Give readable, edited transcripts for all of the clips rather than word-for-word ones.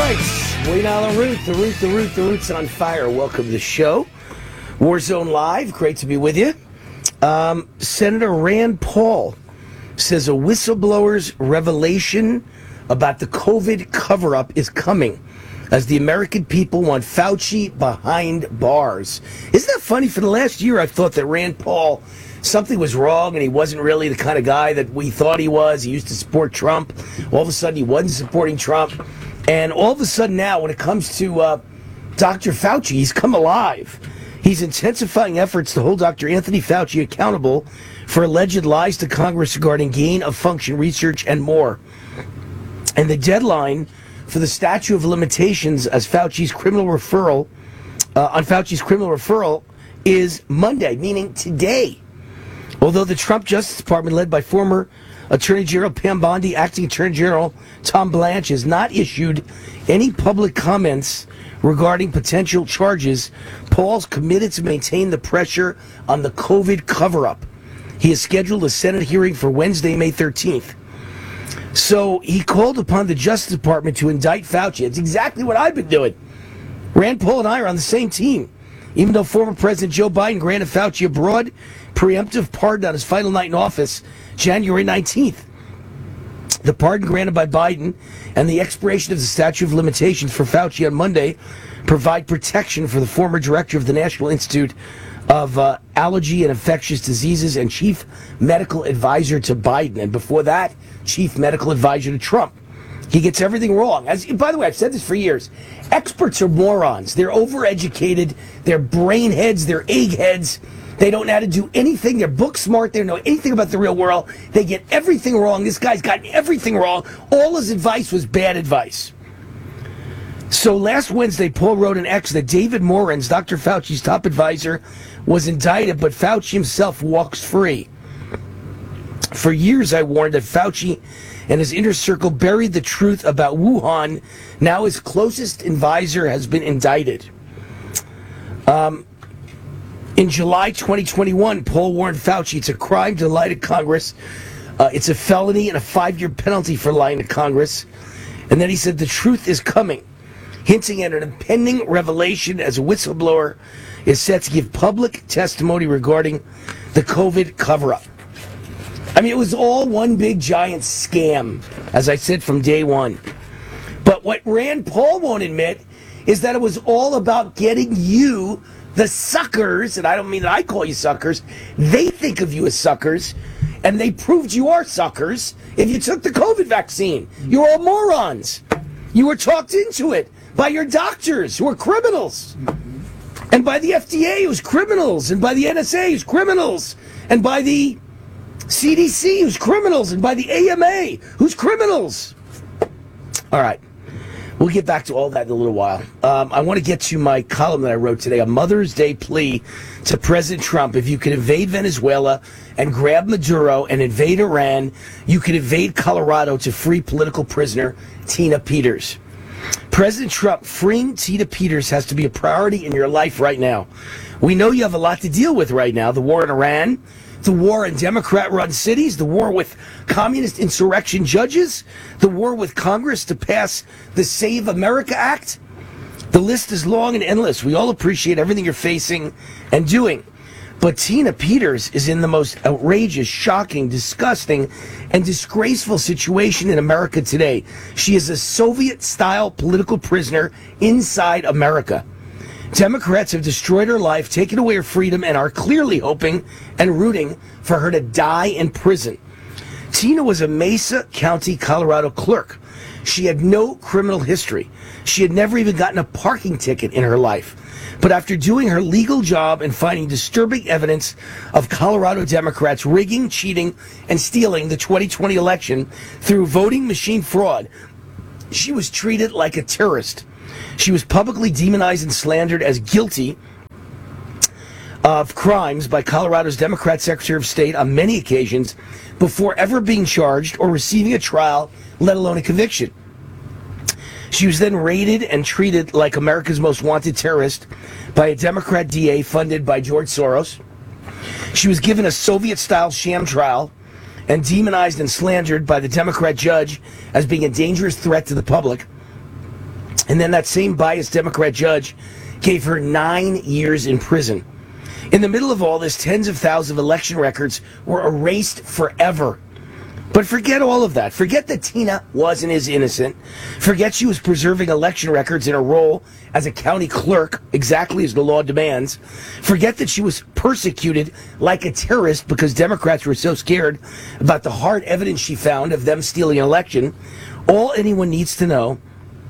right, Wayne Allen Root, the Root's on fire. Welcome to the show. Warzone Live, great to be with you. Senator Rand Paul says a whistleblower's revelation about the COVID cover-up is coming as the American people want Fauci behind bars. Isn't that funny? For the last year, I've thought that Rand Paul, something was wrong and he wasn't really the kind of guy that we thought he was. He used to support Trump. All of a sudden, he wasn't supporting Trump. And all of a sudden now, when it comes to Dr. Fauci, he's come alive. He's intensifying efforts to hold Dr. Anthony Fauci accountable for alleged lies to Congress regarding gain-of-function research and more. And the deadline for the statute of limitations as Fauci's criminal referral is Monday, meaning today. Although the Trump Justice Department, led by former Attorney General Pam Bondi, acting Attorney General Tom Blanche, has not issued any public comments regarding potential charges, Paul's committed to maintain the pressure on the COVID cover-up. He has scheduled a Senate hearing for Wednesday, May 13th. So he called upon the Justice Department to indict Fauci. It's exactly what I've been doing. Rand Paul and I are on the same team. Even though former President Joe Biden granted Fauci a broad preemptive pardon on his final night in office, January 19th. The pardon granted by Biden and the expiration of the statute of limitations for Fauci on Monday provide protection for the former director of the National Institute of Allergy and Infectious Diseases and chief medical advisor to Biden, and before that, chief medical advisor to Trump. He gets everything wrong. By the way, I've said this for years. Experts are morons. They're overeducated. They're brainheads. They're eggheads. They don't know how to do anything. They're book smart. They don't know anything about the real world. They get everything wrong. This guy's gotten everything wrong. All his advice was bad advice. So last Wednesday, Paul wrote in X that David Morens, Dr. Fauci's top advisor, was indicted, but Fauci himself walks free. For years, I warned that Fauci and his inner circle buried the truth about Wuhan. Now his closest advisor has been indicted. In July 2021, Paul warned Fauci it's a crime to lie to Congress. It's a felony and a 5-year penalty for lying to Congress. And then he said the truth is coming, hinting at an impending revelation as a whistleblower is set to give public testimony regarding the COVID cover-up. I mean, it was all one big giant scam, as I said from day one. But what Rand Paul won't admit is that it was all about getting you, the suckers, and I don't mean that I call you suckers, they think of you as suckers, and they proved you are suckers if you took the COVID vaccine. You're all morons. You were talked into it by your doctors, who are criminals, and by the FDA, who's criminals, and by the NSA, who's criminals, and by the CDC, who's criminals, and by the AMA, who's criminals. All right. We'll get back to all that in a little while. I want to get to my column that I wrote today, a Mother's Day plea to President Trump. If you could invade Venezuela and grab Maduro and invade Iran, you could invade Colorado to free political prisoner Tina Peters. President Trump, freeing Tina Peters has to be a priority in your life right now. We know you have a lot to deal with right now. The war in Iran, the war in Democrat-run cities, the war with communist insurrection judges, the war with Congress to pass the Save America Act. The list is long and endless. We all appreciate everything you're facing and doing. But Tina Peters is in the most outrageous, shocking, disgusting, and disgraceful situation in America today. She is a Soviet-style political prisoner inside America. Democrats have destroyed her life, taken away her freedom, and are clearly hoping and rooting for her to die in prison. Tina was a Mesa County, Colorado clerk. She had no criminal history. She had never even gotten a parking ticket in her life. But after doing her legal job and finding disturbing evidence of Colorado Democrats rigging, cheating, and stealing the 2020 election through voting machine fraud, she was treated like a terrorist. She was publicly demonized and slandered as guilty of crimes by Colorado's Democrat Secretary of State on many occasions before ever being charged or receiving a trial, let alone a conviction. She was then raided and treated like America's most wanted terrorist by a Democrat DA funded by George Soros. She was given a Soviet-style sham trial and demonized and slandered by the Democrat judge as being a dangerous threat to the public. And then that same biased Democrat judge gave her 9 years in prison. In the middle of all this, tens of thousands of election records were erased forever. But forget all of that. Forget that Tina was and is innocent. Forget she was preserving election records in her role as a county clerk, exactly as the law demands. Forget that she was persecuted like a terrorist because Democrats were so scared about the hard evidence she found of them stealing an election. All anyone needs to know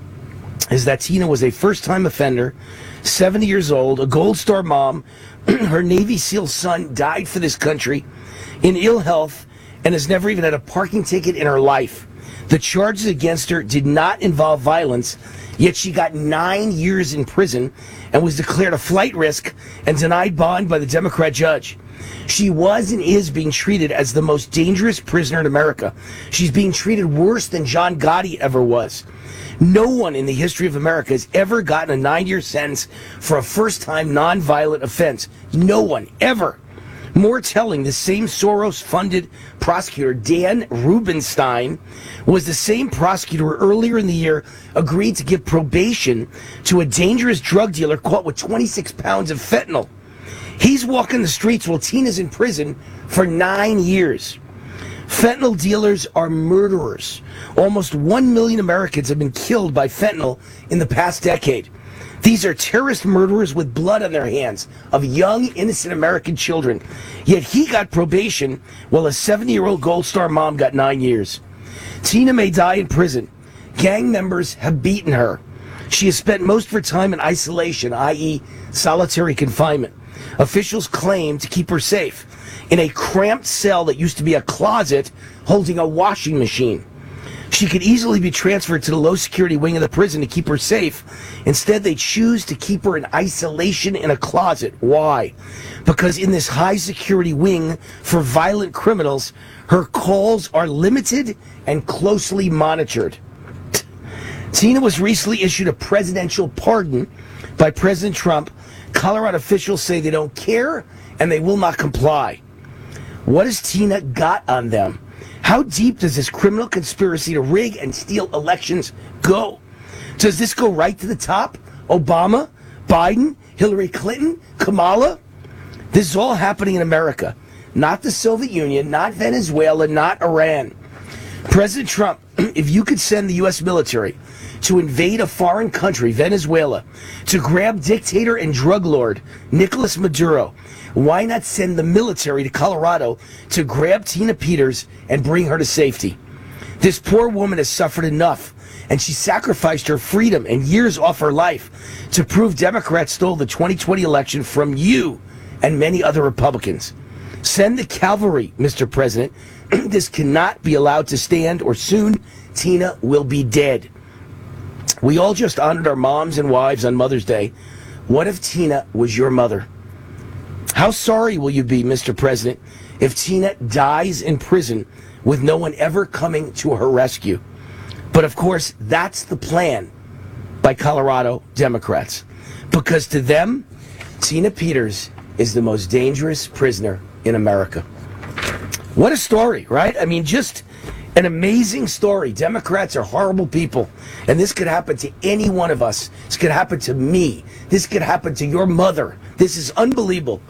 is that Tina was a first-time offender, 70 years old, a Gold Star mom. Her Navy SEAL son died for this country in ill health and has never even had a parking ticket in her life. The charges against her did not involve violence, yet she got 9 years in prison and was declared a flight risk and denied bond by the Democrat judge. She was and is being treated as the most dangerous prisoner in America. She's being treated worse than John Gotti ever was. No one in the history of America has ever gotten a 9-year sentence for a first-time nonviolent offense. No one, ever. More telling, the same Soros-funded prosecutor, Dan Rubenstein, was the same prosecutor who earlier in the year agreed to give probation to a dangerous drug dealer caught with 26 pounds of fentanyl. He's walking the streets while Tina's in prison for 9 years. Fentanyl dealers are murderers. Almost 1 million Americans have been killed by fentanyl in the past decade. These are terrorist murderers with blood on their hands of young, innocent American children. Yet he got probation while a 70-year-old Gold Star mom got 9 years. Tina may die in prison. Gang members have beaten her. She has spent most of her time in isolation, i.e. solitary confinement. Officials claim to keep her safe in a cramped cell that used to be a closet holding a washing machine. She could easily be transferred to the low-security wing of the prison to keep her safe. Instead, they choose to keep her in isolation in a closet. Why? Because in this high-security wing for violent criminals, her calls are limited and closely monitored. Tina was recently issued a presidential pardon by President Trump. Colorado officials say they don't care and they will not comply. What has Tina got on them? How deep does this criminal conspiracy to rig and steal elections go? Does this go right to the top? Obama, Biden, Hillary Clinton, Kamala? This is all happening in America. Not the Soviet Union, not Venezuela, not Iran. President Trump, if you could send the U.S. military to invade a foreign country, Venezuela, to grab dictator and drug lord Nicolas Maduro, why not send the military to Colorado to grab Tina Peters and bring her to safety? This poor woman has suffered enough, and she sacrificed her freedom and years off her life to prove Democrats stole the 2020 election from you and many other Republicans. Send the cavalry, Mr. President. This cannot be allowed to stand, or soon Tina will be dead. We all just honored our moms and wives on Mother's Day. What if Tina was your mother? How sorry will you be, Mr. President, if Tina dies in prison with no one ever coming to her rescue? But of course, that's the plan by Colorado Democrats. Because to them, Tina Peters is the most dangerous prisoner in America. What a story, right? I mean, just an amazing story. Democrats are horrible people. And this could happen to any one of us. This could happen to me. This could happen to your mother. This is unbelievable.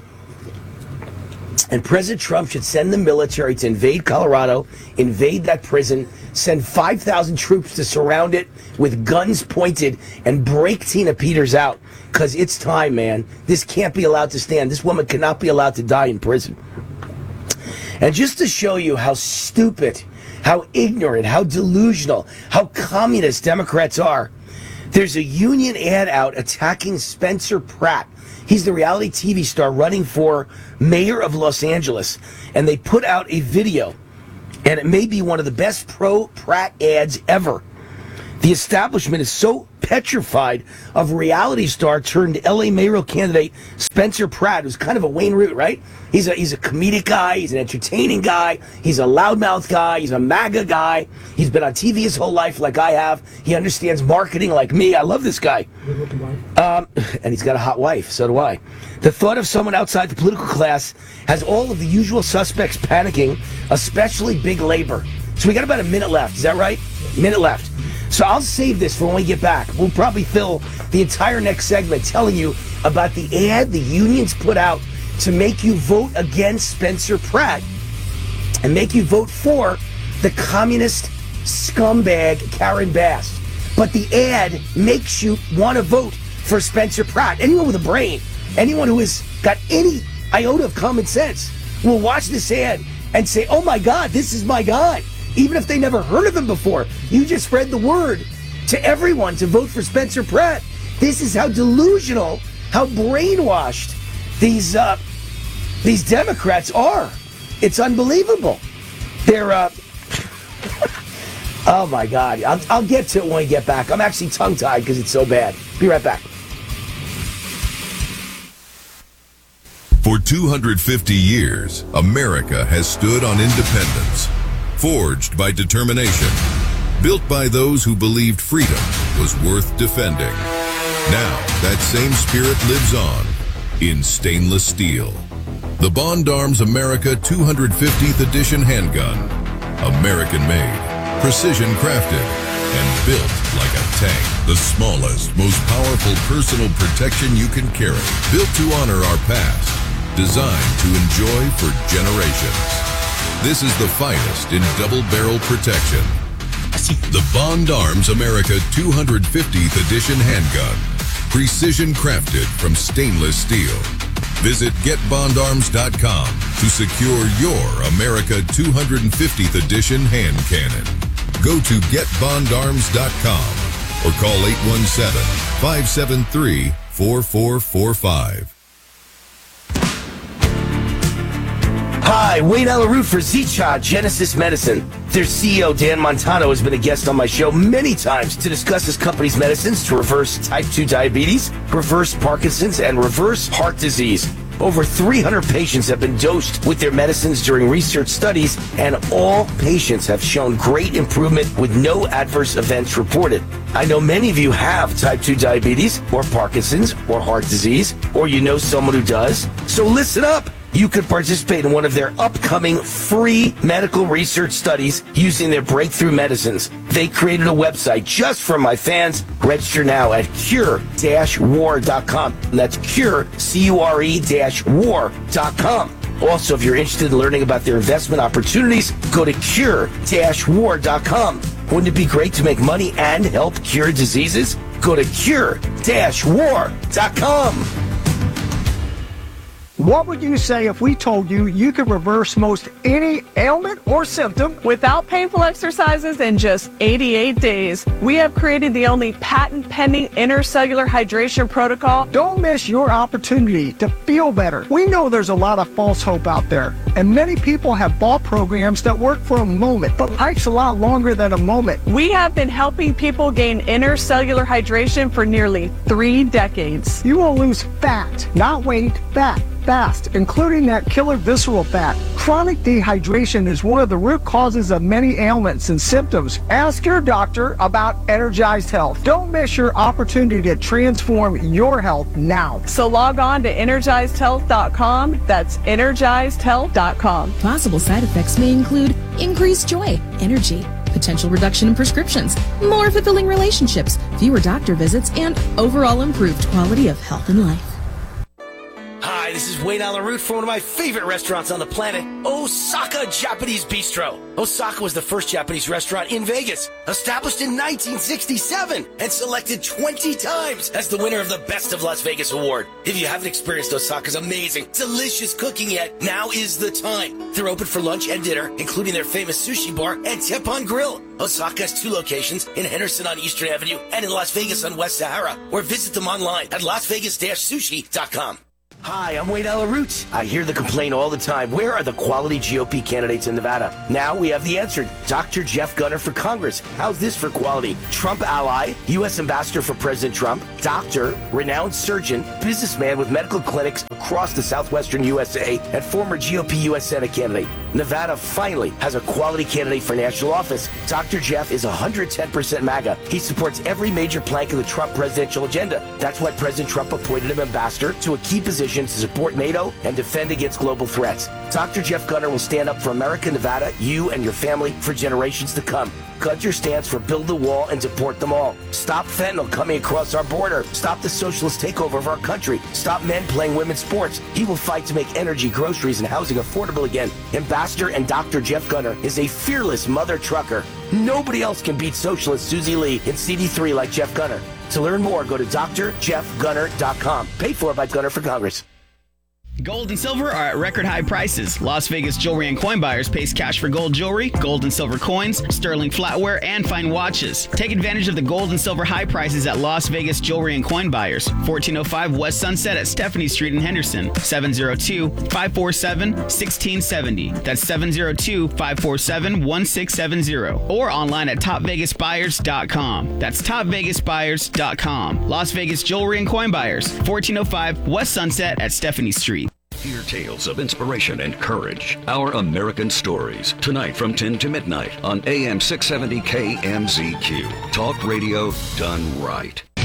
And President Trump should send the military to invade Colorado, invade that prison, send 5,000 troops to surround it with guns pointed and break Tina Peters out. Because it's time, man. This can't be allowed to stand. This woman cannot be allowed to die in prison. And just to show you how stupid, how ignorant, how delusional, how communist Democrats are, there's a union ad out attacking Spencer Pratt. He's the reality TV star running for mayor of Los Angeles. And they put out a video, and it may be one of the best pro-Pratt ads ever. The establishment is so petrified of reality star turned LA mayoral candidate Spencer Pratt, who's kind of a Wayne Root, right? He's a comedic guy, he's an entertaining guy, he's a loudmouth guy, he's a MAGA guy. He's been on TV his whole life like I have. He understands marketing like me. I love this guy. And he's got a hot wife, so do I. The thought of someone outside the political class has all of the usual suspects panicking, especially big labor. So we got about a minute left, is that right? Minute left. So I'll save this for when we get back. We'll probably fill the entire next segment telling you about the ad the unions put out to make you vote against Spencer Pratt and make you vote for the communist scumbag Karen Bass. But the ad makes you want to vote for Spencer Pratt. Anyone with a brain, anyone who has got any iota of common sense will watch this ad and say, oh my God, this is my guy. Even if they never heard of him before, you just spread the word to everyone to vote for Spencer Pratt. This is how delusional, how brainwashed these Democrats are. It's unbelievable. They're, oh my God. I'll get to it when we get back. I'm actually tongue-tied because it's so bad. Be right back. For 250 years, America has stood on independence, forged by determination, built by those who believed freedom was worth defending. Now, that same spirit lives on in stainless steel. The Bond Arms America 250th Edition handgun. American-made, precision-crafted, and built like a tank. The smallest, most powerful personal protection you can carry. Built to honor our past. Designed to enjoy for generations. This is the finest in double-barrel protection. The Bond Arms America 250th Edition handgun. Precision crafted from stainless steel. Visit GetBondArms.com to secure your America 250th Edition hand cannon. Go to GetBondArms.com or call 817-573-4445. Hi, Wayne Alaroot for Zicha Genesis Medicine. Their CEO, Dan Montano, has been a guest on my show many times to discuss his company's medicines to reverse type 2 diabetes, reverse Parkinson's, and reverse heart disease. Over 300 patients have been dosed with their medicines during research studies, and all patients have shown great improvement with no adverse events reported. I know many of you have type 2 diabetes, or Parkinson's, or heart disease, or you know someone who does. So listen up. You could participate in one of their upcoming free medical research studies using their breakthrough medicines. They created a website just for my fans. Register now at cure-war.com. That's cure, C-U-R-E-war.com. Also, if you're interested in learning about their investment opportunities, go to cure-war.com. Wouldn't it be great to make money and help cure diseases? Go to cure-war.com. What would you say if we told you you could reverse most any ailment or symptom without painful exercises in just 88 days? We have created the only patent-pending intercellular hydration protocol. Don't miss your opportunity to feel better. We know there's a lot of false hope out there, and many people have bought programs that work for a moment, but life's a lot longer than a moment. We have been helping people gain intercellular hydration for nearly 3 decades. You will lose fat, not weight, fat. Fast, including that killer visceral fat. Chronic dehydration is one of the root causes of many ailments and symptoms. Ask your doctor about Energized Health. Don't miss your opportunity to transform your health now. So log on to EnergizedHealth.com. That's EnergizedHealth.com. Possible side effects may include increased joy, energy, potential reduction in prescriptions, more fulfilling relationships, fewer doctor visits, and overall improved quality of health and life. Hi, this is Wayne Alaroot from one of my favorite restaurants on the planet, Osaka Japanese Bistro. Osaka was the first Japanese restaurant in Vegas, established in 1967 and selected 20 times as the winner of the Best of Las Vegas award. If you haven't experienced Osaka's amazing, delicious cooking yet, now is the time. They're open for lunch and dinner, including their famous sushi bar and Teppan Grill. Osaka has 2 locations, in Henderson on Eastern Avenue and in Las Vegas on West Sahara, or visit them online at lasvegas-sushi.com. Hi, I'm Wayne Alaroot. I hear the complaint all the time. Where are the quality GOP candidates in Nevada? Now we have the answer. Dr. Jeff Gunter for Congress. How's this for quality? Trump ally, U.S. ambassador for President Trump, doctor, renowned surgeon, businessman with medical clinics across the southwestern USA, and former GOP U.S. Senate candidate. Nevada finally has a quality candidate for national office. Dr. Jeff is 110% MAGA. He supports every major plank of the Trump presidential agenda. That's why President Trump appointed him ambassador to a key position to support NATO and defend against global threats. Dr. Jeff Gunter will stand up for America, Nevada, you and your family for generations to come. Gunter stands for Build the Wall and Deport them all. Stop fentanyl coming across our border. Stop the socialist takeover of our country. Stop men playing women's sports. He will fight to make energy, groceries, and housing affordable again. Ambassador and Dr. Jeff Gunter is a fearless mother trucker. Nobody else can beat socialist Susie Lee in CD3 like Jeff Gunter. To learn more, go to drjeffgunter.com. Paid for by Gunter for Congress. Gold and silver are at record high prices. Las Vegas Jewelry and Coin Buyers pays cash for gold jewelry, gold and silver coins, sterling flatware, and fine watches. Take advantage of the gold and silver high prices at Las Vegas Jewelry and Coin Buyers, 1405 West Sunset at Stephanie Street in Henderson, 702-547-1670. That's 702-547-1670. Or online at topvegasbuyers.com. That's topvegasbuyers.com. Las Vegas Jewelry and Coin Buyers, 1405 West Sunset at Stephanie Street. Hear tales of inspiration and courage. Our American Stories. Tonight from 10 to midnight on AM 670 KMZQ. Talk radio done right.